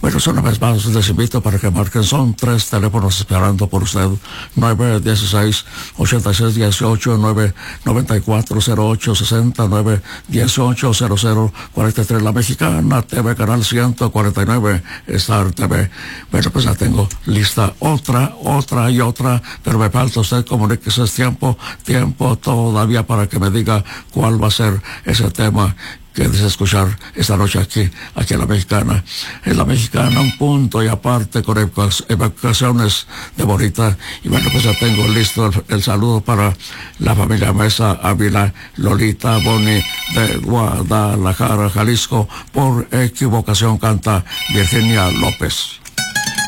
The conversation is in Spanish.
Bueno, una vez más les invito para que marquen, son 3 teléfonos esperando por usted, 916-8618, 994-0860, 918-0043, La Mexicana TV, canal 149, Star TV. Bueno, pues ya tengo lista otra, pero me falta usted, comuníquese, es tiempo todavía para que me diga cuál va a ser ese tema que desea escuchar esta noche aquí en La Mexicana. En La Mexicana, un punto y aparte con evacuaciones de Bonita. Y bueno, pues ya tengo listo el saludo para la familia Mesa, Ávila, Lolita, Boni, de Guadalajara, Jalisco. Por equivocación canta Virginia López.